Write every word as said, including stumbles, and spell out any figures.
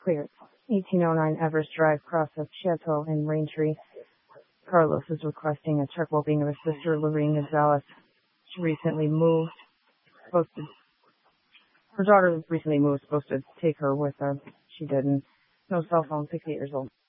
Clear. eighteen oh nine Everest Drive, Cross of Chateau in Raintree. Carlos is requesting a check well-being of his sister, Lorene Gonzalez. She recently moved. Supposed to, her daughter recently moved, supposed to take her with her. She didn't. No cell phone, sixty-eight years old.